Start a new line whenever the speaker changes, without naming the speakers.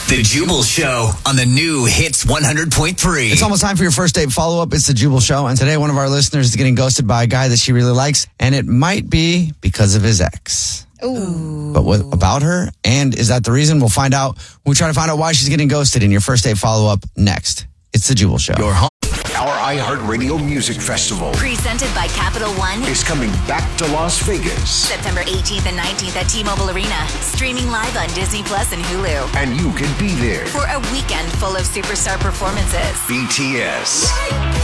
The Jubal Show on the new Hits 100.3.
It's almost time for your first date follow-up. It's the Jubal Show. And today, one of our listeners is getting ghosted by a guy that she really likes. And it might be because of his ex.
Ooh.
But what about her? And is that the reason? We'll find out. We'll try to find out why she's getting ghosted in your first date follow-up next. It's the Jubal Show.
Our iHeartRadio Music Festival
presented by Capital One
is coming back to Las Vegas.
September 18th and 19th at T-Mobile Arena. Streaming live on Disney Plus and Hulu.
And you can be there
For a weekend full of superstar performances.
BTS,